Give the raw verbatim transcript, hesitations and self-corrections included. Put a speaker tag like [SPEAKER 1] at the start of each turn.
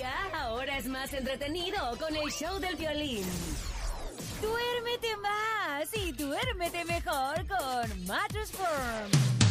[SPEAKER 1] día ahora es más entretenido con el show del violín. Duérmete más y duérmete mejor con Mattress Firm.